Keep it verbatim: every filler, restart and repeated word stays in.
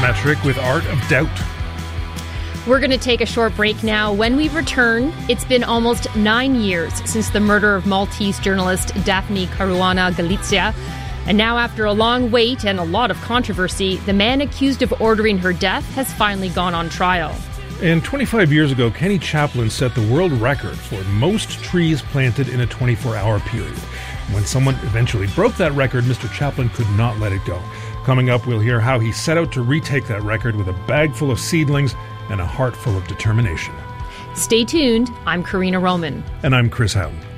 Metric with Art of Doubt. We're going to take a short break now. When we return, it's been almost nine years since the murder of Maltese journalist Daphne Caruana Galizia. And now, after a long wait and a lot of controversy, the man accused of ordering her death has finally gone on trial. And twenty-five years ago, Kenny Chaplin set the world record for most trees planted in a twenty-four hour period. When someone eventually broke that record, Mister Chaplin could not let it go. Coming up, we'll hear how he set out to retake that record with a bag full of seedlings and a heart full of determination. Stay tuned. I'm Karina Roman. And I'm Chris Houghton.